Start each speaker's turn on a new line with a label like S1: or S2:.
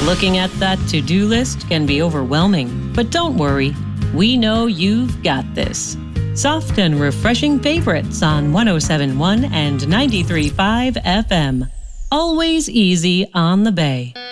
S1: Looking at that to-do list can be overwhelming, but don't worry. We know you've got this. Soft and refreshing favorites on 107.1 and 93.5 FM. Always easy on the Bay.